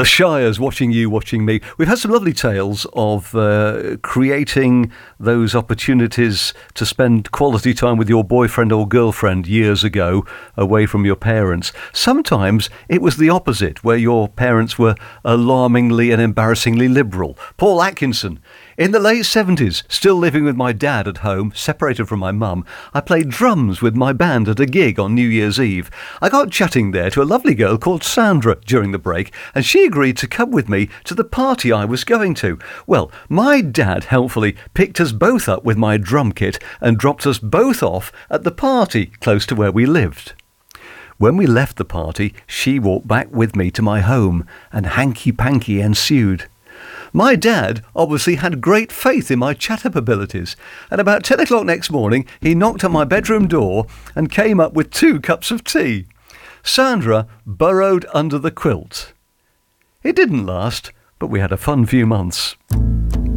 The Shires, Watching You, Watching Me. We've had some lovely tales of creating those opportunities to spend quality time with your boyfriend or girlfriend years ago, away from your parents. Sometimes it was the opposite, where your parents were alarmingly and embarrassingly liberal. Paul Atkinson. In the late 70s, still living with my dad at home, separated from my mum, I played drums with my band at a gig on New Year's Eve. I got chatting there to a lovely girl called Sandra during the break, and she agreed to come with me to the party I was going to. Well, my dad helpfully picked us both up with my drum kit and dropped us both off at the party close to where we lived. When we left the party, she walked back with me to my home, and hanky-panky ensued. My dad obviously had great faith in my chat-up abilities, and about 10 o'clock next morning he knocked on my bedroom door and came up with 2 cups of tea. Sandra burrowed under the quilt. It didn't last, but we had a fun few months.